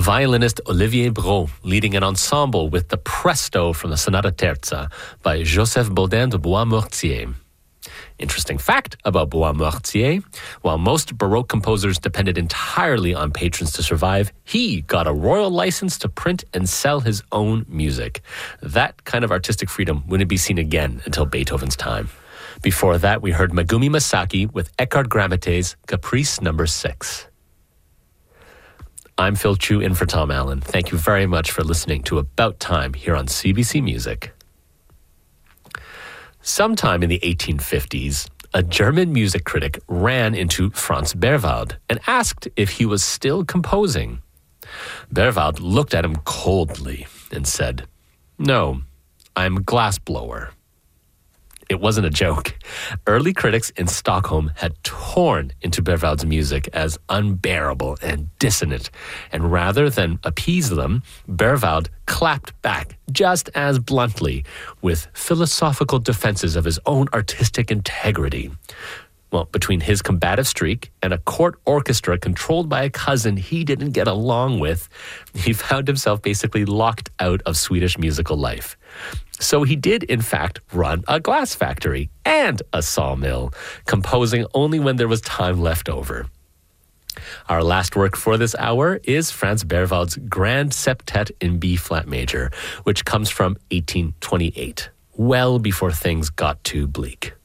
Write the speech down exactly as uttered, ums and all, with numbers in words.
violinist Olivier Brault leading an ensemble with the Presto from the Sonata Terza by Joseph Baudin de Boismortier. Interesting fact about Boismortier, while most Baroque composers depended entirely on patrons to survive, he got a royal license to print and sell his own music. That kind of artistic freedom wouldn't be seen again until Beethoven's time. Before that, we heard Megumi Masaki with Eckhard Grammate's Caprice Number six. I'm Phil Chu in for Tom Allen. Thank you very much for listening to About Time here on C B C Music. Sometime in the eighteen fifties, a German music critic ran into Franz Berwald and asked if he was still composing. Berwald looked at him coldly and said, "No, I'm a glassblower." It wasn't a joke. Early critics in Stockholm had torn into Berwald's music as unbearable and dissonant, and rather than appease them, Berwald clapped back just as bluntly with philosophical defenses of his own artistic integrity. Well, between his combative streak and a court orchestra controlled by a cousin he didn't get along with, he found himself basically locked out of Swedish musical life. So he did, in fact, run a glass factory and a sawmill, composing only when there was time left over. Our last work for this hour is Franz Berwald's Grand Septet in B-flat major, which comes from eighteen twenty-eight, well before things got too bleak.